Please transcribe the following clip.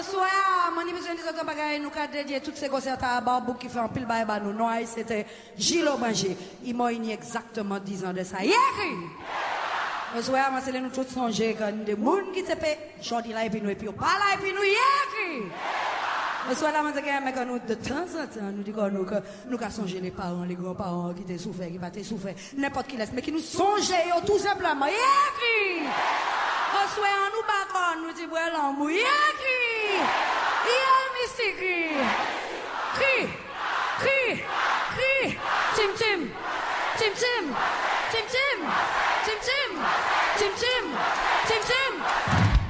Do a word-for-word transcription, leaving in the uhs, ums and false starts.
soir, mon émission des autres bagailles, nous avons dédié toutes ces concerts à Barbou qui fait un pile bail à nous. Non, c'était Gilo Manger. Il m'a eu exactement dix ans de ça. Hier! Le soir, moi, c'est nous tous songer quand des gens qui se fait, Jordi là et puis nous, et puis pas là et puis nous, hier! Le soir, là, moi, c'est que nous, de temps en temps, nous disons que nous, nous avons songé les parents, les grands-parents qui étaient souffert, qui étaient souffert, n'importe qui laisse, mais qui nous songeaient tout simplement. Hier! Le soir, nous battons, nous disons, l'amour, hier!